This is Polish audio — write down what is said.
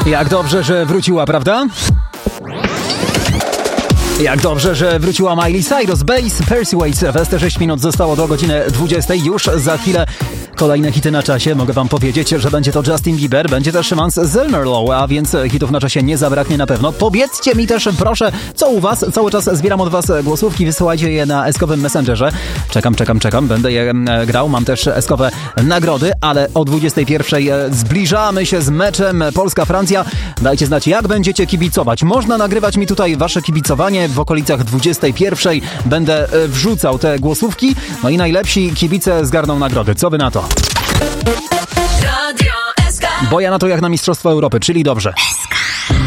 Jak dobrze, że wróciła, prawda? Jak dobrze, że wróciła Miley Cyrus, Bass, Persuade. 26 minut zostało do godziny 20. Już za chwilę kolejne hity na czasie. Mogę wam powiedzieć, że będzie to Justin Bieber, będzie też Mans Zellmerlow, a więc hitów na czasie nie zabraknie na pewno. Powiedzcie mi też, proszę, co u was? Cały czas zbieram od was głosówki, wysyłajcie je na eskowym Messengerze. Czekam. Będę je grał. Mam też eskowe nagrody, ale o 21 zbliżamy się z meczem Polska-Francja. Dajcie znać, jak będziecie kibicować. Można nagrywać mi tutaj wasze kibicowanie. W okolicach 21 będę wrzucał te głosówki. No i najlepsi kibice zgarną nagrody. Co wy na to? Bo ja na to jak na Mistrzostwo Europy, czyli dobrze.